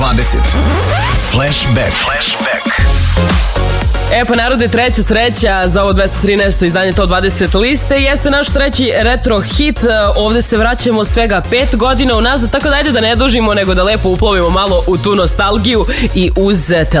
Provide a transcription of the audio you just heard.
Flashback. Pa narode, treća sreća za ovo 213. izdanje Top 20 liste jeste naš treći retro hit. Ovde se vraćamo svega 5 godina unazad, tako da ajde da ne dužimo, nego da lepo uplovimo malo u tu nostalgiju i uz